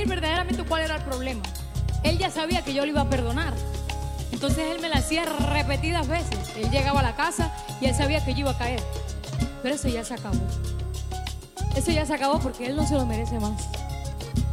decir verdaderamente cuál era el problema. Él ya sabía que yo le iba a perdonar. Entonces él me la hacía repetidas veces. Él llegaba a la casa y él sabía que yo iba a caer. Pero eso ya se acabó. Eso ya se acabó porque él no se lo merece más.